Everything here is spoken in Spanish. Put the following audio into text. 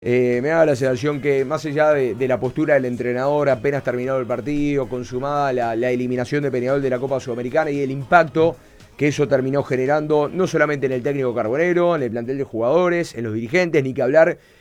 Me da la sensación que más allá de la postura del entrenador, apenas terminado el partido, consumada la eliminación de Peñarol de la Copa Sudamericana y el impacto que eso terminó generando, no solamente en el técnico carbonero, en el plantel de jugadores, en los dirigentes, ni que hablar